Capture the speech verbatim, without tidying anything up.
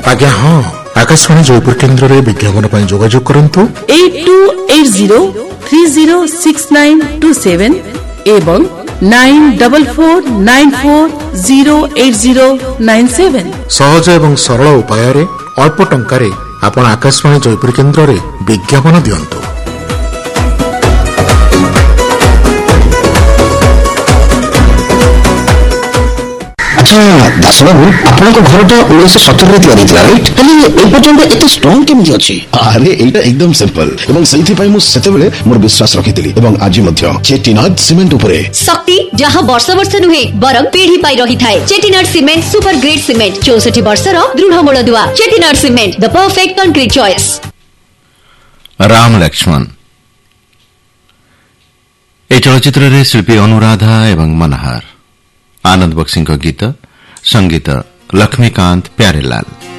आज्ञा हाँ आकाशवाणी जयपुर केन्द्र रे विज्ञापन पर जोगाजोग करंतु eight to eight zero three zero six nine to seven एवं nine double four nine four zero eight zero nine seven. सहज एवं सरल उपाय रे अल्प टंकारे आपण आकाशवाणी जयपुर केन्द्र रे विज्ञापन दियंतु। अच्छा दास बाबू आपन को घर उन्नीस सत्तर रे तैयारी थिला राइट खाली ए पर्यंत एते स्ट्रांग केमि अछि? अरे एटा एकदम सिंपल एवं सही पई मु सेतेबेले मोर विश्वास रखितिली एवं आज मध्य चेटिनाड सीमेंट उपरे शक्ति जहां वर्ष वर्ष नुहे बरम पीढ़ी पाई रही थाए। Chettinad cement super grade cement चौसठ वर्ष रो दृढ़ मूलदुआ। Chettinad cement the perfect concrete choice. Ram Lakshman ए चलचित्र रे शिल्पी अनुराधा एवं मनोहर आनंद बक्सी गीत संगीत लक्ष्मीकांत प्यारेलाल।